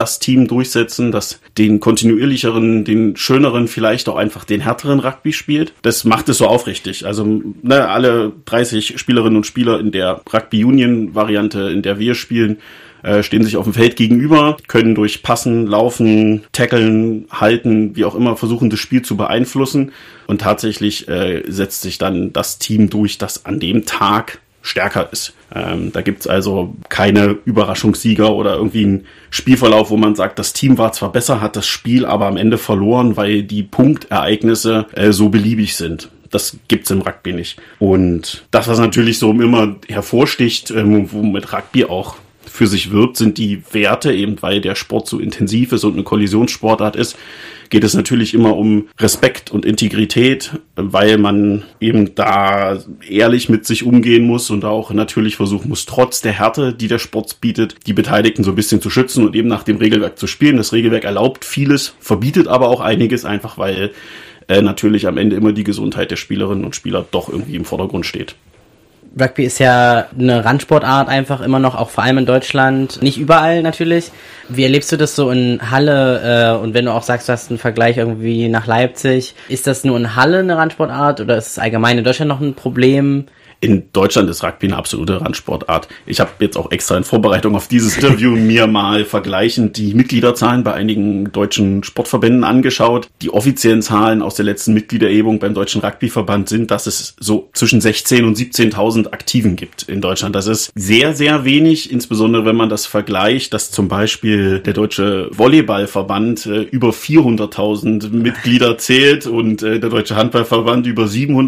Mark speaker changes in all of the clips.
Speaker 1: das Team durchsetzen, das den kontinuierlicheren, den schöneren, vielleicht auch einfach den härteren Rugby spielt. Das macht es so aufrichtig. Also alle 30 Spielerinnen und Spieler in der Rugby-Union-Variante, in der wir spielen, stehen sich auf dem Feld gegenüber, können durch Passen, Laufen, Tackeln, Halten, wie auch immer, versuchen, das Spiel zu beeinflussen. Und tatsächlich setzt sich dann das Team durch, das an dem Tag stärker ist. Da gibt's also keine Überraschungssieger oder irgendwie einen Spielverlauf, wo man sagt, das Team war zwar besser, hat das Spiel aber am Ende verloren, weil die Punktereignisse so beliebig sind. Das gibt's im Rugby nicht. Und das, was natürlich so immer hervorsticht, womit Rugby auch für sich wirbt, sind die Werte, eben weil der Sport so intensiv ist und eine Kollisionssportart ist, geht es natürlich immer um Respekt und Integrität, weil man eben da ehrlich mit sich umgehen muss und auch natürlich versuchen muss, trotz der Härte, die der Sport bietet, die Beteiligten so ein bisschen zu schützen und eben nach dem Regelwerk zu spielen. Das Regelwerk erlaubt vieles, verbietet aber auch einiges, einfach weil natürlich am Ende immer die Gesundheit der Spielerinnen und Spieler doch irgendwie im Vordergrund steht.
Speaker 2: Rugby ist ja eine Randsportart einfach immer noch, auch vor allem in Deutschland. Nicht überall natürlich. Wie erlebst du das so in Halle? Und wenn du auch sagst, du hast einen Vergleich irgendwie nach Leipzig, ist das nur in Halle eine Randsportart oder ist es allgemein in Deutschland noch ein Problem?
Speaker 1: In Deutschland ist Rugby eine absolute Randsportart. Ich habe jetzt auch extra in Vorbereitung auf dieses Interview mir mal vergleichend die Mitgliederzahlen bei einigen deutschen Sportverbänden angeschaut. Die offiziellen Zahlen aus der letzten Mitgliedererhebung beim Deutschen Rugbyverband sind, dass es so zwischen 16.000 und 17.000 Aktiven gibt in Deutschland. Das ist sehr, sehr wenig, insbesondere wenn man das vergleicht, dass zum Beispiel der Deutsche Volleyballverband über 400.000 Mitglieder zählt und der Deutsche Handballverband über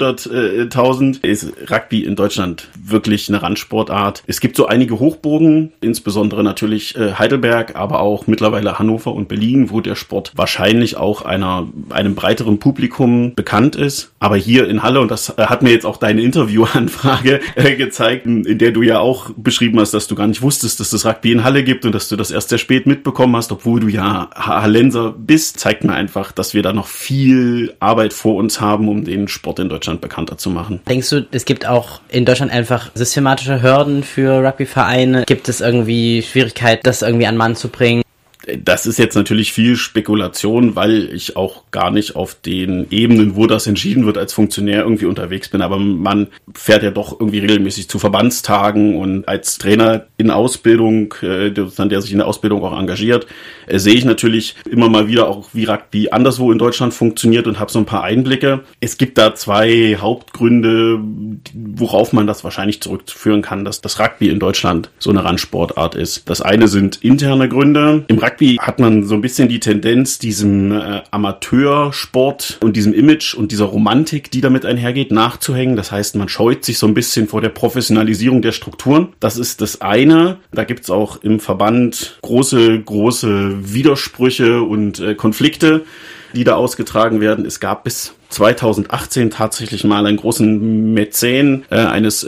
Speaker 1: 700.000. Ist Rugby in Deutschland wirklich eine Randsportart. Es gibt so einige Hochburgen, insbesondere natürlich Heidelberg, aber auch mittlerweile Hannover und Berlin, wo der Sport wahrscheinlich auch einem breiteren Publikum bekannt ist. Aber hier in Halle, und das hat mir jetzt auch deine Interviewanfrage gezeigt, in der du ja auch beschrieben hast, dass du gar nicht wusstest, dass es Rugby in Halle gibt und dass du das erst sehr spät mitbekommen hast, obwohl du ja Hallenser bist, zeigt mir einfach, dass wir da noch viel Arbeit vor uns haben, um den Sport in Deutschland bekannter zu machen.
Speaker 2: Denkst du, es gibt auch in Deutschland einfach systematische Hürden für Rugbyvereine? Gibt es irgendwie Schwierigkeit, das irgendwie an Mann zu bringen?
Speaker 1: Das ist jetzt natürlich viel Spekulation, weil ich auch gar nicht auf den Ebenen, wo das entschieden wird, als Funktionär irgendwie unterwegs bin. Aber man fährt ja doch irgendwie regelmäßig zu Verbandstagen und als Trainer in Ausbildung, der sich in der Ausbildung auch engagiert, sehe ich natürlich immer mal wieder auch, wie Rugby anderswo in Deutschland funktioniert und habe so ein paar Einblicke. Es gibt da zwei Hauptgründe, worauf man das wahrscheinlich zurückführen kann, dass das Rugby in Deutschland so eine Randsportart ist. Das eine sind interne Gründe. Im Rugby hat man so ein bisschen die Tendenz, diesem Amateursport und diesem Image und dieser Romantik, die damit einhergeht, nachzuhängen. Das heißt, man scheut sich so ein bisschen vor der Professionalisierung der Strukturen. Das ist das eine. Da gibt's auch im Verband große Widersprüche und Konflikte, die da ausgetragen werden. Es gab bis 2018 tatsächlich mal einen großen Mäzen eines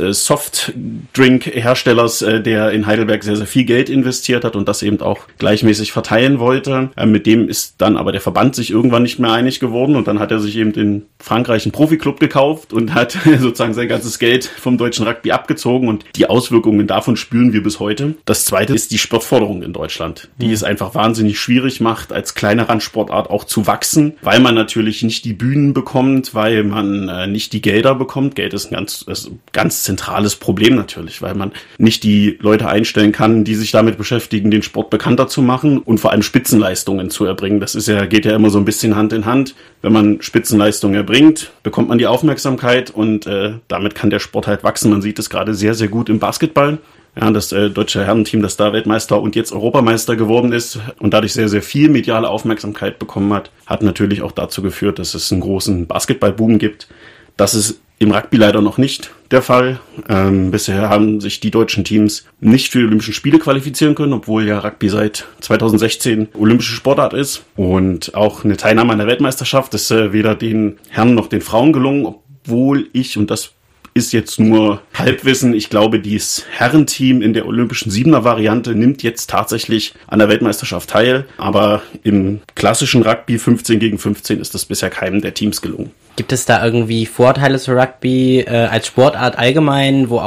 Speaker 1: Softdrink-Herstellers, der in Heidelberg sehr, sehr viel Geld investiert hat und das eben auch gleichmäßig verteilen wollte. Mit dem ist dann aber der Verband sich irgendwann nicht mehr einig geworden und dann hat er sich eben in Frankreich einen Profiklub gekauft und hat sozusagen sein ganzes Geld vom deutschen Rugby abgezogen und die Auswirkungen davon spüren wir bis heute. Das zweite ist die Sportförderung in Deutschland, die es einfach wahnsinnig schwierig macht, als kleine Randsportart auch zu wachsen, weil man natürlich nicht die Bühnen bekommt, weil man nicht die Gelder bekommt. Geld ist ein ganz zentrales Problem natürlich, weil man nicht die Leute einstellen kann, die sich damit beschäftigen, den Sport bekannter zu machen und vor allem Spitzenleistungen zu erbringen. Das geht ja immer so ein bisschen Hand in Hand. Wenn man Spitzenleistungen erbringt, bekommt man die Aufmerksamkeit und damit kann der Sport halt wachsen. Man sieht es gerade sehr, sehr gut im Basketball. Ja, das deutsche Herrenteam, das da Weltmeister und jetzt Europameister geworden ist und dadurch sehr, sehr viel mediale Aufmerksamkeit bekommen hat natürlich auch dazu geführt, dass es einen großen Basketballboom gibt. Das ist im Rugby leider noch nicht der Fall. Bisher haben sich die deutschen Teams nicht für die Olympischen Spiele qualifizieren können, obwohl ja Rugby seit 2016 olympische Sportart ist. Und auch eine Teilnahme an der Weltmeisterschaft ist weder den Herren noch den Frauen gelungen, obwohl und das ist jetzt nur Halbwissen. Ich glaube, dieses Herrenteam in der olympischen 7er-Variante nimmt jetzt tatsächlich an der Weltmeisterschaft teil. Aber im klassischen Rugby 15 gegen 15 ist das bisher keinem der Teams gelungen.
Speaker 2: Gibt es da irgendwie Vorteile zu Rugby als Sportart allgemein, wo auch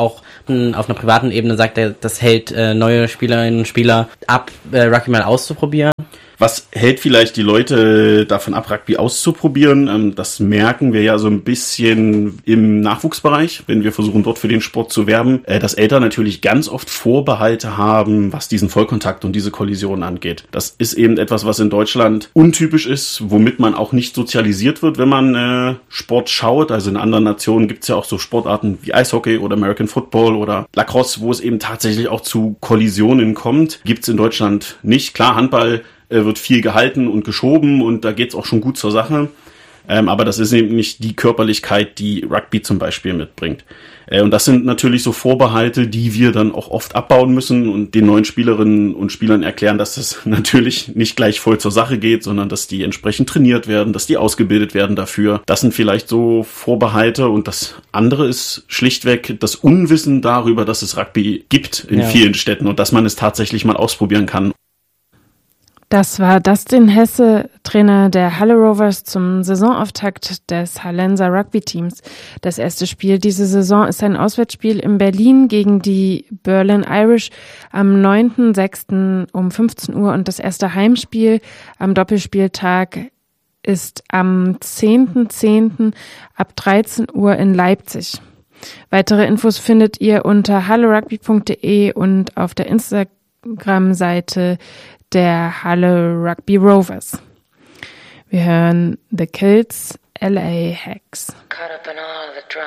Speaker 2: auf einer privaten Ebene sagt er, das hält neue Spielerinnen und Spieler ab, Rugby mal auszuprobieren.
Speaker 1: Was hält vielleicht die Leute davon ab, Rugby auszuprobieren? Das merken wir ja so ein bisschen im Nachwuchsbereich, wenn wir versuchen, dort für den Sport zu werben, dass Eltern natürlich ganz oft Vorbehalte haben, was diesen Vollkontakt und diese Kollision angeht. Das ist eben etwas, was in Deutschland untypisch ist, womit man auch nicht sozialisiert wird, wenn man Sport schaut. Also in anderen Nationen gibt es ja auch so Sportarten wie Eishockey oder American Football oder Lacrosse, wo es eben tatsächlich auch zu Kollisionen kommt. Gibt es in Deutschland nicht. Klar, Handball wird viel gehalten und geschoben und da geht's auch schon gut zur Sache. Aber das ist eben nicht die Körperlichkeit, die Rugby zum Beispiel mitbringt. Und das sind natürlich so Vorbehalte, die wir dann auch oft abbauen müssen und den neuen Spielerinnen und Spielern erklären, dass das natürlich nicht gleich voll zur Sache geht, sondern dass die entsprechend trainiert werden, dass die ausgebildet werden dafür. Das sind vielleicht so Vorbehalte und das andere ist schlichtweg das Unwissen darüber, dass es Rugby gibt in vielen Städten und dass man es tatsächlich mal ausprobieren kann.
Speaker 3: Das war Dustin Hesse, Trainer der Halle Rovers zum Saisonauftakt des Hallenser Rugby-Teams. Das erste Spiel diese Saison ist ein Auswärtsspiel in Berlin gegen die Berlin Irish am 9.6. um 15 Uhr und das erste Heimspiel am Doppelspieltag ist am 10.10. ab 13 Uhr in Leipzig. Weitere Infos findet ihr unter hallerugby.de und auf der Instagram-Seite der Halle Rugby Rovers. Wir hören The Kills, LA Hacks.